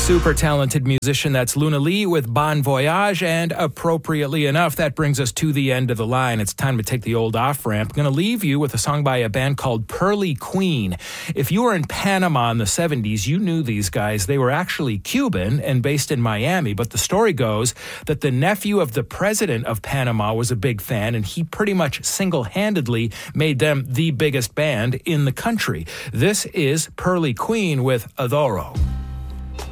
Super talented musician, that's Luna Lee with Bon Voyage, and appropriately enough, that brings us to the end of the line. It's time to take the old off-ramp. I'm going to leave you with a song by a band called Pearly Queen. If you were in Panama in the 70s, you knew these guys. They were actually Cuban and based in Miami, but the story goes that the nephew of the president of Panama was a big fan, and he pretty much single-handedly made them the biggest band in the country. This is Pearly Queen with Adoro.